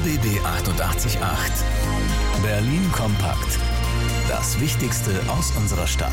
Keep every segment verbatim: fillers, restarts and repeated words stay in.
B B achtundachtzig Komma acht. Berlin kompakt. Das Wichtigste aus unserer Stadt.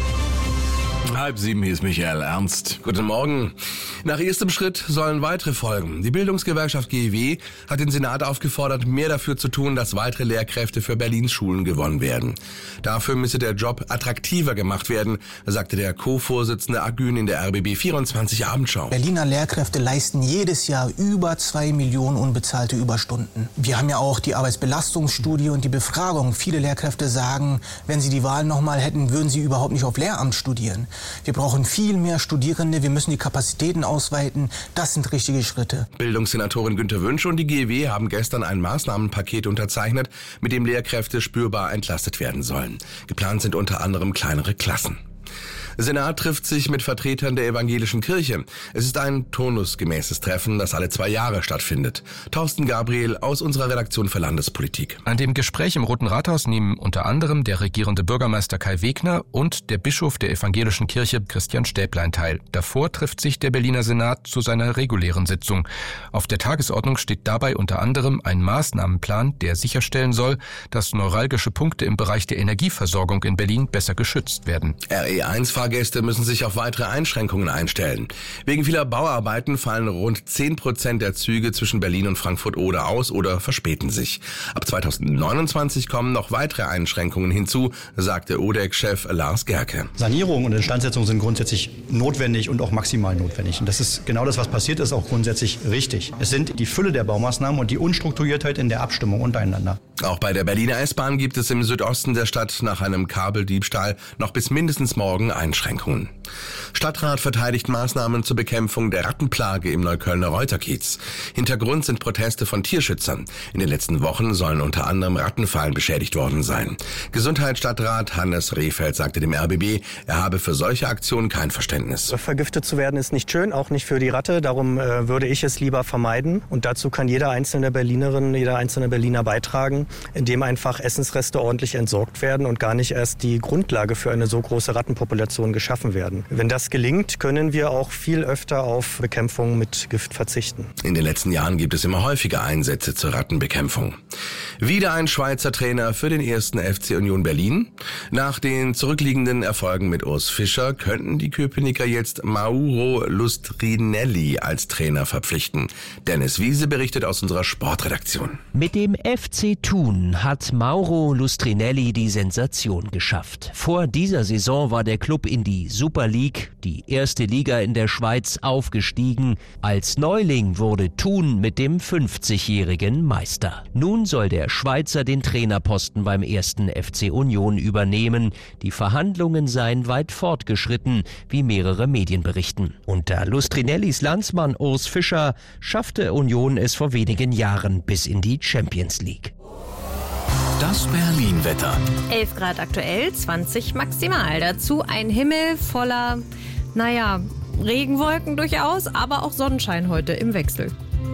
Halb sieben, hier ist Michael Ernst. Guten Morgen. Nach erstem Schritt sollen weitere folgen. Die Bildungsgewerkschaft G E W hat den Senat aufgefordert, mehr dafür zu tun, dass weitere Lehrkräfte für Berlins Schulen gewonnen werden. Dafür müsse der Job attraktiver gemacht werden, sagte der Co-Vorsitzende Agün in der R B B vierundzwanzig Abendschau. Berliner Lehrkräfte leisten jedes Jahr über zwei Millionen unbezahlte Überstunden. Wir haben ja auch die Arbeitsbelastungsstudie und die Befragung. Viele Lehrkräfte sagen, wenn sie die Wahl nochmal hätten, würden sie überhaupt nicht auf Lehramt studieren. Wir brauchen viel mehr Studierende, wir müssen die Kapazitäten ausweiten. Das sind richtige Schritte. Bildungssenatorin Günter Wünsch und die G E W haben gestern ein Maßnahmenpaket unterzeichnet, mit dem Lehrkräfte spürbar entlastet werden sollen. Geplant sind unter anderem kleinere Klassen. Senat trifft sich mit Vertretern der evangelischen Kirche. Es ist ein turnusgemäßes Treffen, das alle zwei Jahre stattfindet. Thorsten Gabriel aus unserer Redaktion für Landespolitik. An dem Gespräch im Roten Rathaus nehmen unter anderem der regierende Bürgermeister Kai Wegner und der Bischof der evangelischen Kirche Christian Stäblein teil. Davor trifft sich der Berliner Senat zu seiner regulären Sitzung. Auf der Tagesordnung steht dabei unter anderem ein Maßnahmenplan, der sicherstellen soll, dass neuralgische Punkte im Bereich der Energieversorgung in Berlin besser geschützt werden. R E eins Fahrgäste müssen sich auf weitere Einschränkungen einstellen. Wegen vieler Bauarbeiten fallen rund zehn Prozent der Züge zwischen Berlin und Frankfurt-Oder aus oder verspäten sich. Ab zweitausendneunundzwanzig kommen noch weitere Einschränkungen hinzu, sagte O D E C-Chef Lars Gerke. Sanierung und Instandsetzung sind grundsätzlich notwendig und auch maximal notwendig. Und das ist genau das, was passiert ist, auch grundsätzlich richtig. Es sind die Fülle der Baumaßnahmen und die Unstrukturiertheit in der Abstimmung untereinander. Auch bei der Berliner S-Bahn gibt es im Südosten der Stadt nach einem Kabeldiebstahl noch bis mindestens morgen Einschränkungen. Stadtrat verteidigt Maßnahmen zur Bekämpfung der Rattenplage im Neuköllner Reuterkiez. Hintergrund sind Proteste von Tierschützern. In den letzten Wochen sollen unter anderem Rattenfallen beschädigt worden sein. Gesundheitsstadtrat Hannes Rehfeld sagte dem R B B, er habe für solche Aktionen kein Verständnis. Vergiftet zu werden ist nicht schön, auch nicht für die Ratte. Darum äh, würde ich es lieber vermeiden. Und dazu kann jeder einzelne Berlinerin, jeder einzelne Berliner beitragen, indem einfach Essensreste ordentlich entsorgt werden und gar nicht erst die Grundlage für eine so große Rattenpopulation geschaffen werden. Wenn das gelingt, können wir auch viel öfter auf Bekämpfung mit Gift verzichten. In den letzten Jahren gibt es immer häufiger Einsätze zur Rattenbekämpfung. Wieder ein Schweizer Trainer für den ersten F C Union Berlin. Nach den zurückliegenden Erfolgen mit Urs Fischer könnten die Köpenicker jetzt Mauro Lustrinelli als Trainer verpflichten. Dennis Wiese berichtet aus unserer Sportredaktion. Mit dem F C Thun hat Mauro Lustrinelli die Sensation geschafft. Vor dieser Saison war der Klub in die Super League, die erste Liga in der Schweiz, aufgestiegen. Als Neuling wurde Thun mit dem fünfzigjährigen Meister. Nun soll der Schweizer den Trainerposten beim ersten F C Union übernehmen. Die Verhandlungen seien weit fortgeschritten, wie mehrere Medien berichten. Unter Lustrinellis Landsmann Urs Fischer schaffte Union es vor wenigen Jahren bis in die Champions League. Das Berlin-Wetter. elf Grad aktuell, zwanzig maximal. Dazu ein Himmel voller, naja, Regenwolken durchaus, aber auch Sonnenschein heute im Wechsel.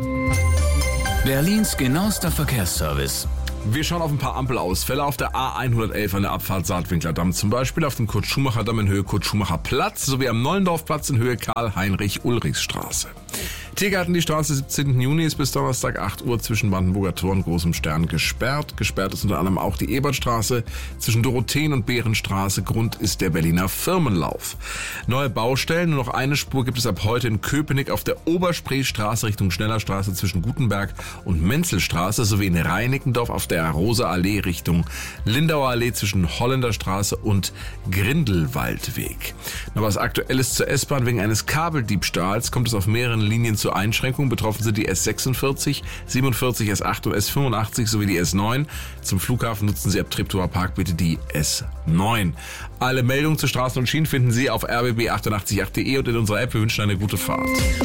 Berlins genauester Verkehrsservice. Wir schauen auf ein paar Ampelausfälle auf der A hundertelf an der Abfahrt Saatwinkler-Damm, zum Beispiel auf dem Kurt-Schumacher-Damm in Höhe Kurt-Schumacher-Platz sowie am Neulendorf-Platz in Höhe Karl-Heinrich-Ulrichs-Straße. Tiergarten, die Straße siebzehnten Juni ist bis Donnerstag acht Uhr zwischen Brandenburger Tor und Großem Stern gesperrt. Gesperrt ist unter anderem auch die Ebertstraße zwischen Dorotheen und Behrenstraße. Grund ist der Berliner Firmenlauf. Neue Baustellen, nur noch eine Spur gibt es ab heute in Köpenick auf der Oberspreestraße Richtung Schnellerstraße zwischen Gutenberg und Menzelstraße sowie in Reinickendorf auf der Rosa Allee Richtung Lindauer Allee zwischen Holländerstraße und Grindelwaldweg. Noch was Aktuelles zur S-Bahn. Wegen eines Kabeldiebstahls kommt es auf mehreren Linien zur Einschränkung. Betroffen sind die S sechsundvierzig, siebenundvierzig, S acht und S fünfundachtzig sowie die S neun. Zum Flughafen nutzen Sie ab Treptower Park bitte die S neun. Alle Meldungen zu Straßen und Schienen finden Sie auf r b b achtundachtzig punkt acht punkt de und in unserer App. Wir wünschen eine gute Fahrt.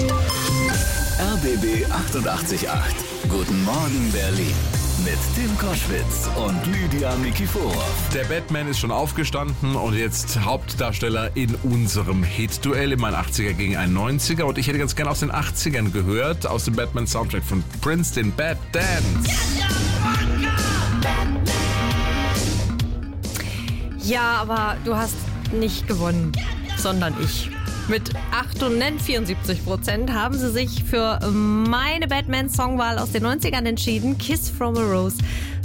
R B B achtundachtzig Komma acht. Guten Morgen Berlin. Mit Tim Koschwitz und Lydia Nikiforov. Der Batman ist schon aufgestanden und jetzt Hauptdarsteller in unserem Hit-Duell im achtziger gegen einen neunziger. Und ich hätte ganz gerne aus den achtzigern gehört, aus dem Batman-Soundtrack von Prince, den Bad Dance. Ja, aber du hast nicht gewonnen, sondern ich. Mit achtundvierundsiebzig Prozent haben sie sich für meine Batman-Songwahl aus den neunzigern entschieden. Kiss from a Rose.